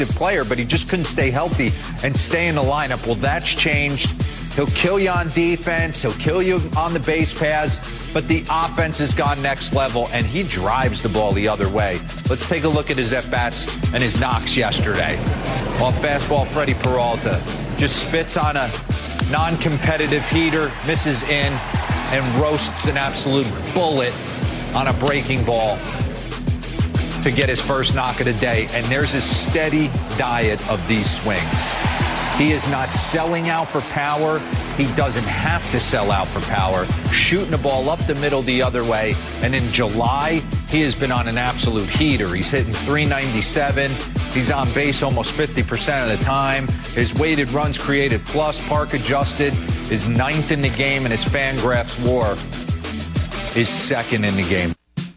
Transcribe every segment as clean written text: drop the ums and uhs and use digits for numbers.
player, but he just couldn't stay healthy and stay in the lineup. Well, that's changed. He'll kill you on defense. He'll kill you on the base paths. But the offense has gone next level, and he drives the ball the other way. Let's take a look at his at-bats and his knocks yesterday. Off fastball, Freddie Peralta just spits on a non-competitive heater, misses in, and roasts an absolute bullet on a breaking ball to get his first knock of the day. And there's a steady diet of these swings. He is not selling out for power. He doesn't have to sell out for power. Shooting the ball up the middle the other way. And in July, he has been on an absolute heater. He's hitting .397. He's on base almost 50% of the time. His weighted runs created plus, park adjusted, is 9th in the game, and his Fangraphs WAR is 2nd in the game.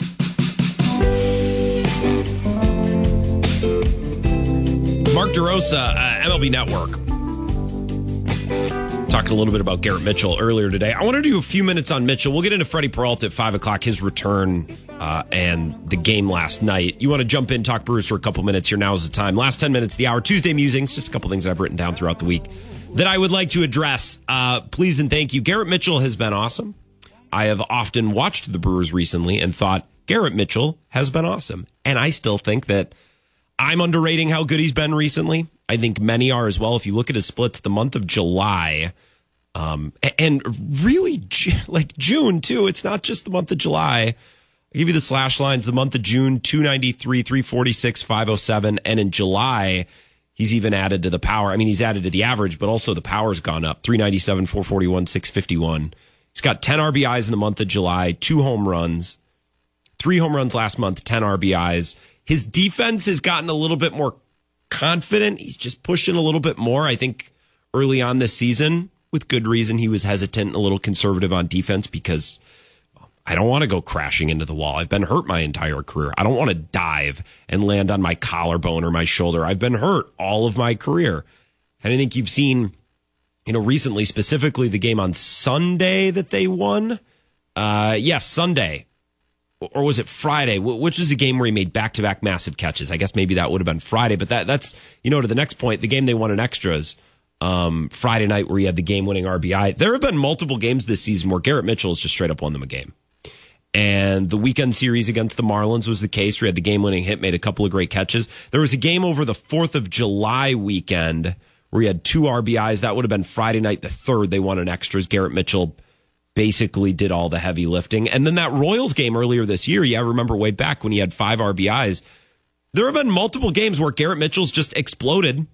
Mark DeRosa, MLB Network, talking a little bit about Garrett Mitchell earlier today. I want to do a few minutes on Mitchell. We'll get into Freddie Peralta at 5 o'clock, his return and the game last night. You want to jump in, talk Brewers for a couple minutes here. Now is the time. Last 10 minutes of the hour. Tuesday musings, just a couple things I've written down throughout the week that I would like to address. Please and thank you. Garrett Mitchell has been awesome. I have often watched the Brewers recently and thought Garrett Mitchell has been awesome. And I still think that I'm underrating how good he's been recently. I think many are as well. If you look at his splits, the month of July, and really like June too. It's not just the month of July. I'll give you the slash lines. The month of June, 293, 346, 507. And in July, he's even added to the power. I mean, he's added to the average, but also the power's gone up. 397, 441, 651. He's got 10 RBIs in the month of July, 2 home runs, 3 home runs last month, 10 RBIs. His defense has gotten a little bit more confident. He's just pushing a little bit more. I think early on this season, with good reason, he was hesitant and a little conservative on defense because I don't want to go crashing into the wall. I've been hurt my entire career. I don't want to dive and land on my collarbone or my shoulder. I've been hurt all of my career. And I think you've seen, recently, specifically the game on Sunday that they won. Yes, Sunday. Or was it Friday? Which was a game where he made back-to-back massive catches. I guess maybe that would have been Friday. But that's, to the next point, the game they won in extras, Friday night where he had the game-winning RBI. There have been multiple games this season where Garrett Mitchell has just straight up won them a game. And the weekend series against the Marlins was the case where he had the game-winning hit, made a couple of great catches. There was a game over the 4th of July weekend where he had 2 RBIs. That would have been Friday night, the 3rd. They won in extras. Garrett Mitchell basically did all the heavy lifting. And then that Royals game earlier this year, I remember way back when he had 5 RBIs. There have been multiple games where Garrett Mitchell's just exploded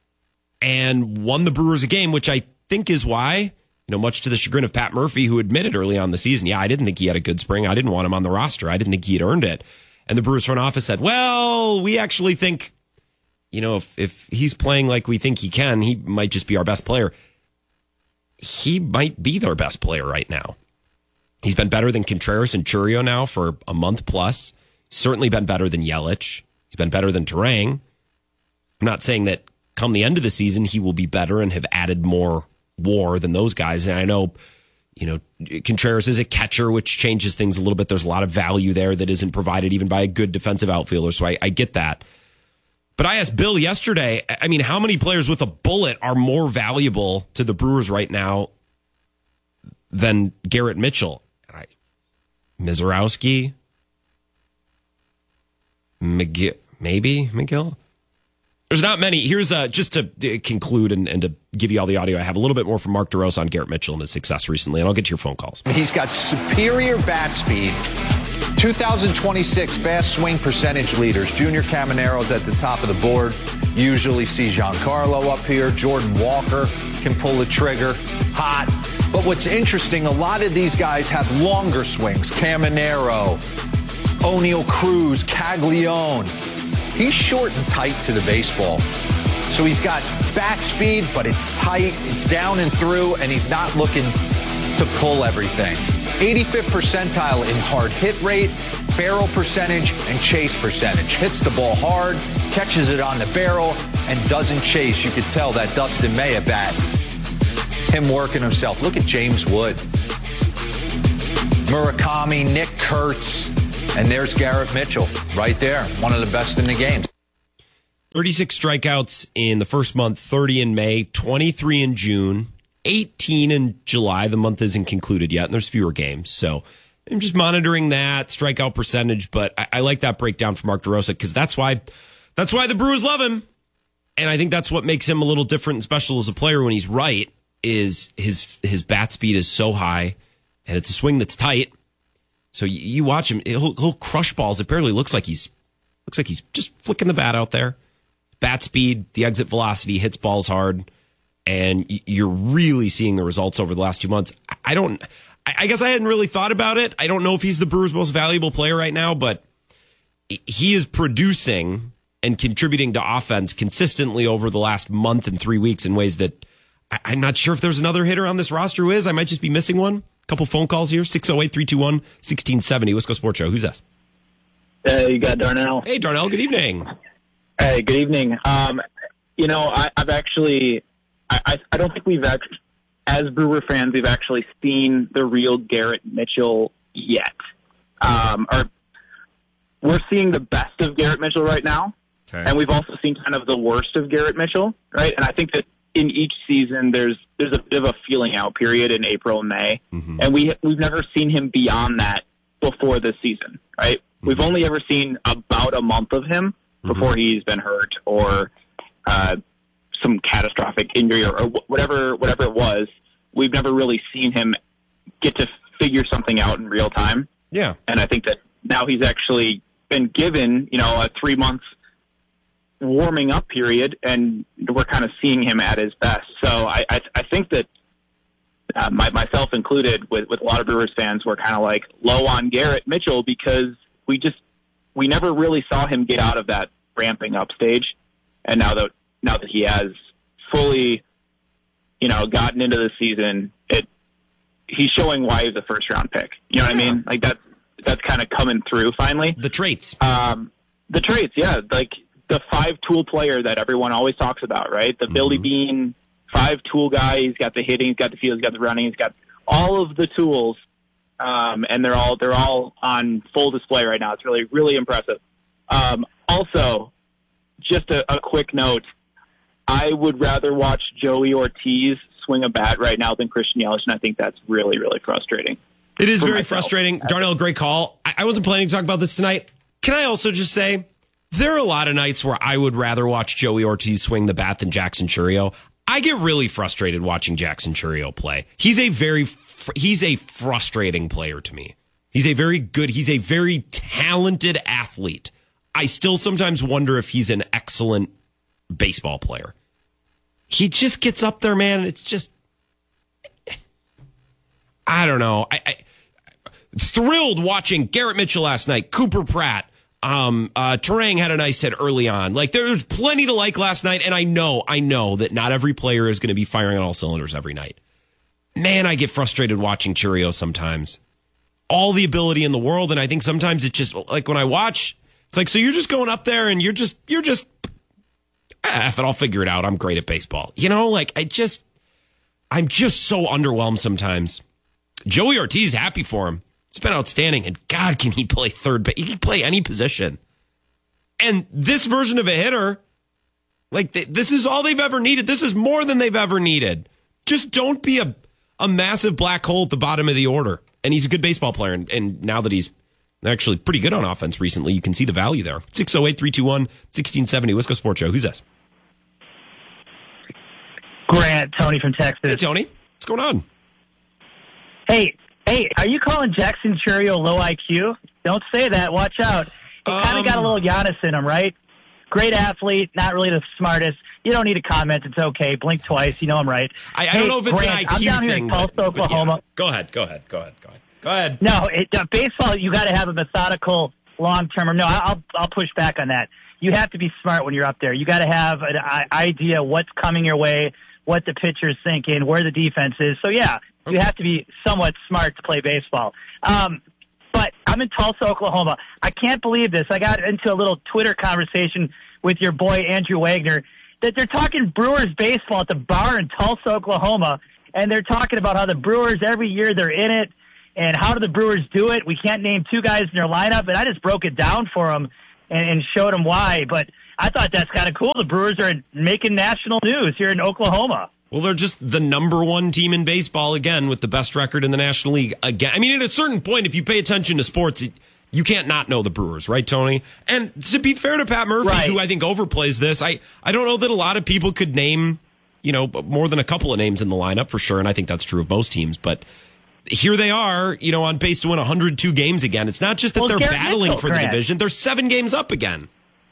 and won the Brewers a game, which I think is why, much to the chagrin of Pat Murphy, who admitted early on the season, I didn't think he had a good spring. I didn't want him on the roster. I didn't think he had earned it. And the Brewers front office said, well, we actually think, if he's playing like we think he can, he might just be our best player. He might be their best player right now. He's been better than Contreras and Chourio now for a month plus. Certainly been better than Yelich. He's been better than Turang. I'm not saying that come the end of the season, he will be better and have added more WAR than those guys. And I know, Contreras is a catcher, which changes things a little bit. There's a lot of value there that isn't provided even by a good defensive outfielder. So I get that. But I asked Bill yesterday, how many players with a bullet are more valuable to the Brewers right now than Garrett Mitchell? Mizorowski? McGill? There's not many. Here's just to conclude and to give you all the audio. I have a little bit more from Mark DeRosa on Garrett Mitchell and his success recently, and I'll get to your phone calls. He's got superior bat speed. 2026 fast swing percentage leaders. Junior Camanero's at the top of the board. Usually see Giancarlo up here. Jordan Walker can pull the trigger. Hot. But what's interesting, a lot of these guys have longer swings. Caminero, O'Neal Cruz, Caglione. He's short and tight to the baseball. So he's got bat speed, but it's tight, it's down and through, and he's not looking to pull everything. 85th percentile in hard hit rate, barrel percentage, and chase percentage. Hits the ball hard, catches it on the barrel, and doesn't chase. You could tell that Dustin May at bat, him working himself. Look at James Wood, Murakami, Nick Kurtz, and there's Garrett Mitchell right there, one of the best in the game. 36 strikeouts in the first month, 30 in May, 23 in June, 18 in July. The month isn't concluded yet, and there's fewer games. So I'm just monitoring that strikeout percentage, but I like that breakdown from Mark DeRosa because that's why the Brewers love him. And I think that's what makes him a little different and special as a player when he's right, is his bat speed is so high, and it's a swing that's tight. So you watch him, he'll crush balls. It barely looks like he's just flicking the bat out there. Bat speed, the exit velocity, hits balls hard, and you're really seeing the results over the last 2 months. I guess I hadn't really thought about it. I don't know if he's the Brewers' most valuable player right now, but he is producing and contributing to offense consistently over the last month and 3 weeks in ways that I'm not sure if there's another hitter on this roster who is. I might just be missing one. A couple phone calls here, 608-321-1670. Wisco Sports Show. Who's this? You got Darnell. Hey, Darnell. Good evening. Hey, good evening. I've actually, I don't think we've actually, as Brewer fans, we've actually seen the real Garrett Mitchell yet. We're seeing the best of Garrett Mitchell right now. Okay. And we've also seen kind of the worst of Garrett Mitchell, right? And I think that in each season, there's a bit of a feeling out period in April and May, and we've never seen him beyond that before this season, right? We've only ever seen about a month of him before he's been hurt or some catastrophic injury or whatever it was. We've never really seen him get to figure something out in real time. Yeah, and I think that now he's actually been given, a 3 month warming up period, and we're kind of seeing him at his best. So I think that myself included, with a lot of Brewers fans, we're kind of like low on Garrett Mitchell because we never really saw him get out of that ramping up stage, and now that he has fully, gotten into the season, he's showing why he's a first round pick. You know what I mean? Like that's kind of coming through finally. The traits. The traits, yeah. Like the 5-tool player that everyone always talks about, right? The Billy Bean 5-tool guy. He's got the hitting, he's got the field, he's got the running, he's got all of the tools, and they're all on full display right now. It's really, really impressive. Also, just a quick note, I would rather watch Joey Ortiz swing a bat right now than Christian Yelich, and I think that's really, really frustrating. It is very frustrating. Darnell, great call. I wasn't planning to talk about this tonight. Can I also just say, there are a lot of nights where I would rather watch Joey Ortiz swing the bat than Jackson Chourio. I get really frustrated watching Jackson Chourio play. He's a frustrating player to me. He's a very talented athlete. I still sometimes wonder if he's an excellent baseball player. He just gets up there, man. It's just, I don't know. I thrilled watching Garrett Mitchell last night, Cooper Pratt. Terang had a nice hit early on. Like, there's plenty to like last night, and I know that not every player is going to be firing on all cylinders every night. Man, I get frustrated watching Chourio sometimes. All the ability in the world, and I think sometimes it's just, like, when I watch, it's like, so you're just going up there and you're just, I'll figure it out. I'm great at baseball. I'm just so underwhelmed sometimes. Joey Ortiz, happy for him. It's been outstanding, and God, can he play third base? He can play any position. And this version of a hitter, this is all they've ever needed. This is more than they've ever needed. Just don't be a massive black hole at the bottom of the order. And he's a good baseball player, and now that he's actually pretty good on offense recently, you can see the value there. 608-321-1670, Wisco Sports Show. Who's this? Grant, Tony from Texas. Hey, Tony. What's going on? Hey, are you calling Jackson Chourio low IQ? Don't say that. Watch out. He kind of got a little Giannis in him, right? Great athlete, not really the smartest. You don't need to comment. It's okay. Blink twice. You know I'm right. I don't know if it's Grant, an IQ I'm down thing. Here in Tulsa, Oklahoma. Yeah. Go ahead. No, baseball, you got to have a methodical long-term. No, I'll push back on that. You have to be smart when you're up there. You got to have an idea what's coming your way, what the pitcher's thinking, where the defense is. So, yeah, you have to be somewhat smart to play baseball. But I'm in Tulsa, Oklahoma. I can't believe this. I got into a little Twitter conversation with your boy Andrew Wagner that they're talking Brewers baseball at the bar in Tulsa, Oklahoma, and they're talking about how the Brewers, every year they're in it, and how do the Brewers do it? We can't name two guys in their lineup, and I just broke it down for them. and showed them why. But I thought that's kind of cool. The Brewers are making national news here in Oklahoma. Well, they're just the number one team in baseball again with the best record in the National League again. I mean, at a certain point, if you pay attention to sports, you can't not know the Brewers, right, Tony? And to be fair to Pat Murphy, right, who I think overplays this, I don't know that a lot of people could name, more than a couple of names in the lineup for sure. And I think that's true of most teams, but here they are, on pace to win 102 games again. It's not just that they're battling for the division. They're 7 games up again.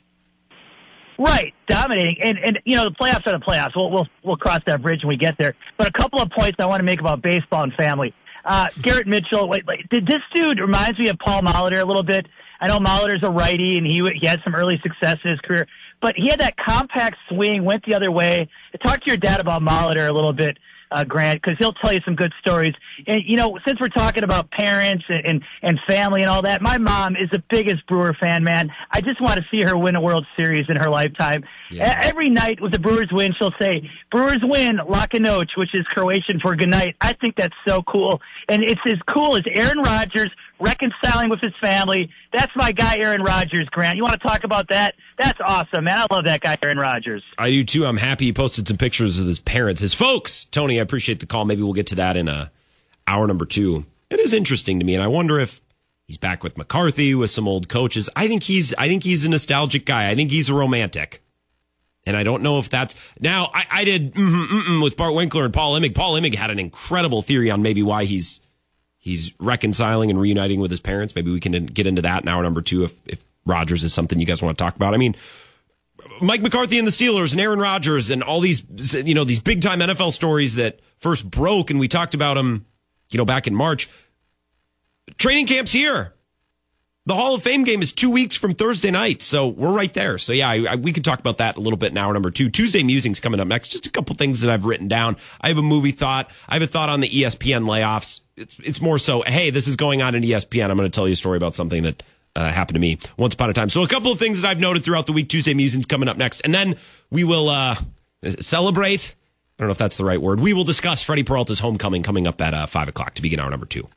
Right, dominating, and the playoffs are the playoffs. We'll cross that bridge when we get there. But a couple of points I want to make about baseball and family. Garrett Mitchell, this dude reminds me of Paul Molitor a little bit. I know Molitor's a righty, and he had some early success in his career, but he had that compact swing, went the other way. Talk to your dad about Molitor a little bit, Grant, because he'll tell you some good stories. And, since we're talking about parents and family and all that, my mom is the biggest Brewer fan, man. I just want to see her win a World Series in her lifetime. Yeah. Every night with the Brewers win, she'll say, Brewers win, Laka Noć, which is Croatian for good night. I think that's so cool. And it's as cool as Aaron Rodgers reconciling with his family. That's my guy, Aaron Rodgers, Grant. You want to talk about that? That's awesome, man. I love that guy, Aaron Rodgers. I do, too. I'm happy he posted some pictures of his parents, his folks. Tony, I appreciate the call. Maybe we'll get to that in hour number 2. It is interesting to me, and I wonder if he's back with McCarthy, with some old coaches. I think he's a nostalgic guy. I think he's a romantic. And I don't know if that's... Now, I did with Bart Winkler and Paul Immig. Paul Immig had an incredible theory on maybe why he's reconciling and reuniting with his parents. Maybe we can get into that in hour number 2 if Rodgers is something you guys want to talk about. I mean, Mike McCarthy and the Steelers and Aaron Rodgers and all these, these big-time NFL stories that first broke, and we talked about them, back in March. Training camp's here. The Hall of Fame game is 2 weeks from Thursday night, so we're right there. So, yeah, we could talk about that a little bit in hour number 2. Tuesday Musings coming up next. Just a couple things that I've written down. I have a movie thought. I have a thought on the ESPN layoffs. It's more so, hey, this is going on in ESPN. I'm going to tell you a story about something that happened to me once upon a time. So a couple of things that I've noted throughout the week. Tuesday Musings coming up next. And then we will celebrate. I don't know if that's the right word. We will discuss Freddie Peralta's homecoming coming up at 5 o'clock to begin hour number 2.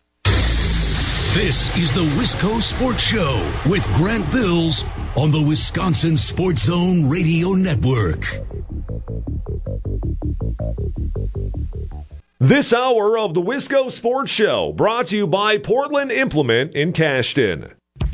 This is the Wisco Sports Show with Grant Bills on the Wisconsin Sports Zone Radio Network. This hour of the Wisco Sports Show brought to you by Portland Implement in Cashton.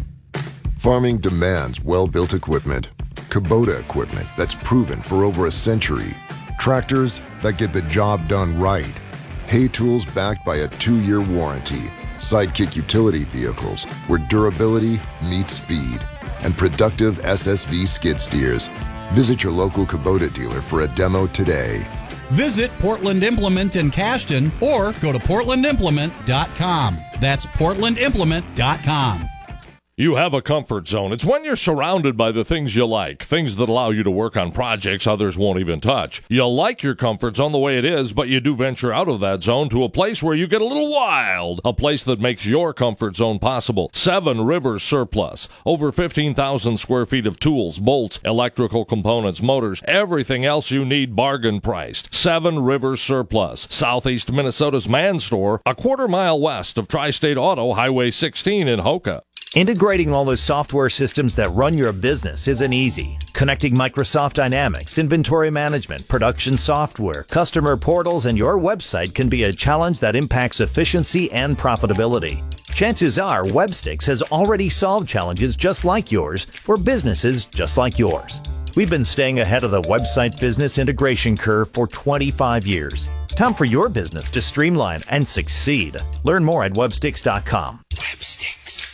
Farming demands well-built equipment. Kubota equipment that's proven for over a century. Tractors that get the job done right. Hay tools backed by a 2-year warranty. Sidekick utility vehicles where durability meets speed. And productive SSV skid steers. Visit your local Kubota dealer for a demo today. Visit Portland Implement in Cashton or go to portlandimplement.com. That's portlandimplement.com. You have a comfort zone. It's when you're surrounded by the things you like, things that allow you to work on projects others won't even touch. You like your comfort zone the way it is, but you do venture out of that zone to a place where you get a little wild, a place that makes your comfort zone possible. 7 Rivers Surplus. Over 15,000 square feet of tools, bolts, electrical components, motors, everything else you need bargain priced. 7 Rivers Surplus. Southeast Minnesota's Man Store, a quarter-mile west of Tri-State Auto, Highway 16 in Hoka. Integrating all the software systems that run your business isn't easy. Connecting Microsoft Dynamics, inventory management, production software, customer portals, and your website can be a challenge that impacts efficiency and profitability. Chances are Webstix has already solved challenges just like yours for businesses just like yours. We've been staying ahead of the website business integration curve for 25 years. It's time for your business to streamline and succeed. Learn more at webstix.com. Webstix.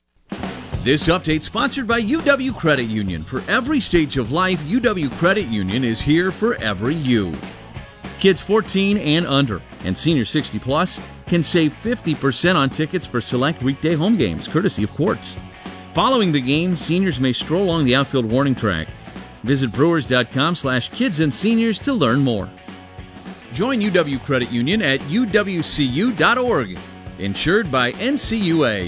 This update sponsored by UW Credit Union. For every stage of life, UW Credit Union is here for every you. Kids 14 and under and senior 60 plus can save 50% on tickets for select weekday home games, courtesy of Quartz. Following the game, seniors may stroll along the outfield warning track. Visit brewers.com/kids and seniors to learn more. Join UW Credit Union at uwcu.org. Insured by NCUA.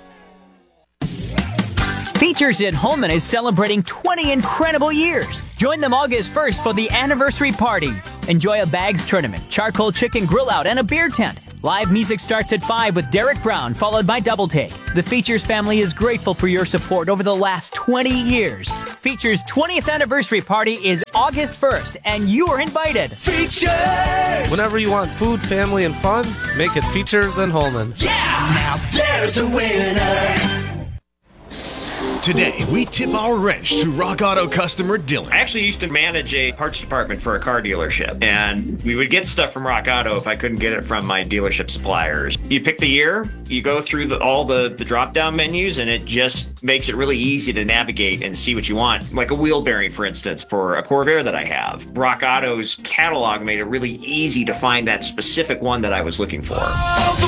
Features at Holman is celebrating 20 incredible years. Join them August 1st for the anniversary party. Enjoy a bags tournament, charcoal chicken grill out, and a beer tent. Live music starts at 5 with Derek Brown, followed by Double Take. The Features family is grateful for your support over the last 20 years. Features 20th anniversary party is August 1st, and you are invited. Features! Whenever you want food, family, and fun, make it Features in Holman. Yeah! Now there's a winner! Today, we tip our wrench to Rock Auto customer Dylan. I actually used to manage a parts department for a car dealership, and we would get stuff from Rock Auto if I couldn't get it from my dealership suppliers. You pick the year, you go through all the drop-down menus, and it just makes it really easy to navigate and see what you want. Like a wheel bearing, for instance, for a Corvair that I have. Rock Auto's catalog made it really easy to find that specific one that I was looking for. Oh, the